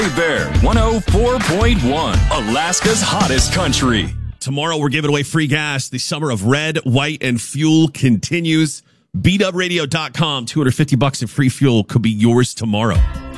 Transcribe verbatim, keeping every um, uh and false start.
Bear one oh four point one, Alaska's hottest country. Tomorrow we're giving away free gas. The summer of red, white, and fuel continues. B W radio dot com, two hundred fifty bucks in free fuel could be yours tomorrow.